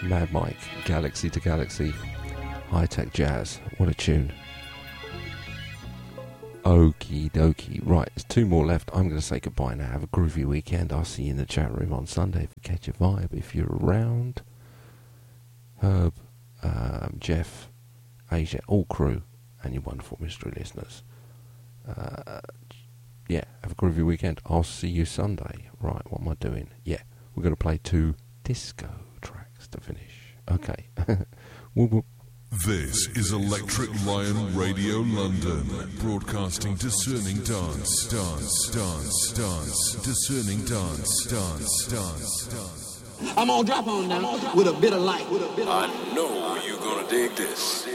Mad Mike, Galaxy to Galaxy, High Tech Jazz. What a tune. Okie dokie. Right, there's two more left. I'm going to say goodbye now. Have a groovy weekend. I'll see you in the chat room on Sunday if you catch a vibe. If you're around, Herb, Jeff, Asia, all crew, and your wonderful mystery listeners. Yeah, have a groovy weekend. I'll see you Sunday. Right, what am I doing? Yeah, we're going to play 2 disco tracks to finish. Okay. Whoop, whoop. This is Electric Lion Radio London, broadcasting discerning dance, discerning dance. I'm gonna drop on now with a bit of light. I know you're gonna dig this.